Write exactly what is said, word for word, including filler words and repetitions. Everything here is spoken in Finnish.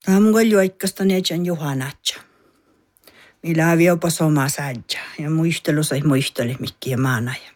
Taamugol oikeastaan neitsen juhanatja. Millä on jopa soma sadja ja muistelussa ei muistele mikkiä maanaja.